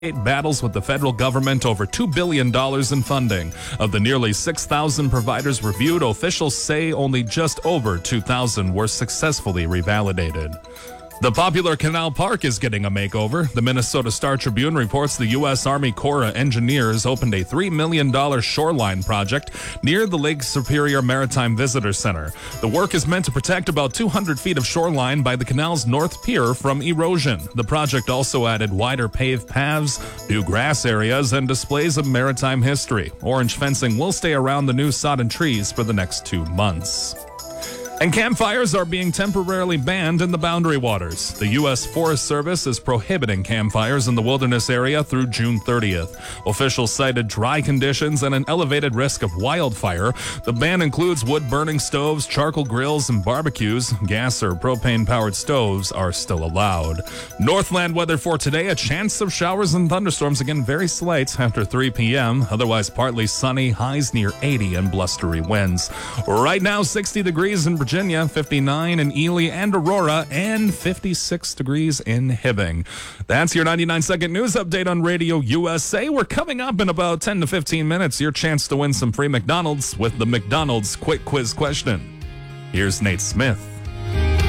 battles with the federal government over $2 billion in funding. Of the nearly 6,000 providers reviewed, officials say only just over 2,000 were successfully revalidated. The popular Canal Park is getting a makeover. The Minnesota Star Tribune reports the U.S. Army Corps of Engineers opened a $3 million shoreline project near the Lake Superior Maritime Visitor Center. The work is meant to protect about 200 feet of shoreline by the canal's north pier from erosion. The project also added wider paved paths, new grass areas, and displays of maritime history. Orange fencing will stay around the new sodden trees for the next 2 months. And campfires are being temporarily banned in the Boundary Waters. The U.S. Forest Service is prohibiting campfires in the wilderness area through June 30th. Officials cited dry conditions and an elevated risk of wildfire. The ban includes wood-burning stoves, charcoal grills, and barbecues. Gas or propane-powered stoves are still allowed. Northland weather for today, a chance of showers and thunderstorms, again very slight after 3 p.m. Otherwise partly sunny, highs near 80 and blustery winds. Right now, 60 degrees in Virginia, 59 in Ely and Aurora, and 56 degrees in Hibbing. That's your 99-second news update on Radio USA. We're coming up in about 10 to 15 minutes. Your chance to win some free McDonald's with the McDonald's Quick Quiz question. Here's Nate Smith.